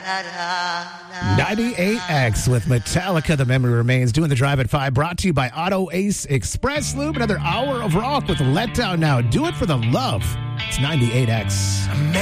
98X with Metallica, The Memory Remains, doing the drive at 5, brought to you by Auto Ace Express Lube. Another hour of rock with Letdown now. Do it for the love. It's 98X.